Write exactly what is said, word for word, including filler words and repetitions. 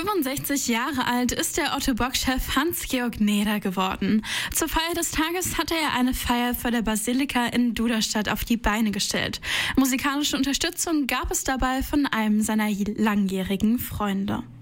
fünfundsechzig Jahre alt ist der Otto-Bock-Chef Hans-Georg Näder geworden. Zur Feier des Tages hatte er eine Feier vor der Basilika in Duderstadt auf die Beine gestellt. Musikalische Unterstützung gab es dabei von einem seiner langjährigen Freunde.